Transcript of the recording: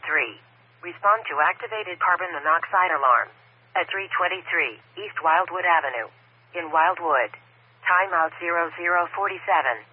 Respond to activated carbon monoxide alarm. At 323 East Wildwood Avenue. In Wildwood. Timeout 0047.